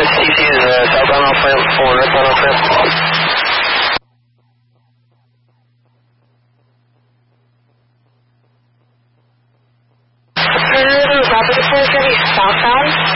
TC is southbound off ramp, full northbound off ramp. Rapid deploy is going to be southbound.